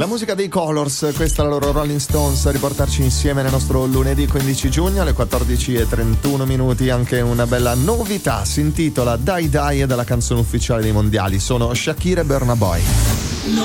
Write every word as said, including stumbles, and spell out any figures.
La musica dei Colors, questa è la loro Rolling Stones, a riportarci insieme nel nostro lunedì quindici giugno alle quattordici e trentuno minuti. Anche una bella novità, si intitola Die Die, e dalla canzone ufficiale dei mondiali sono Shakira e Burna Boy.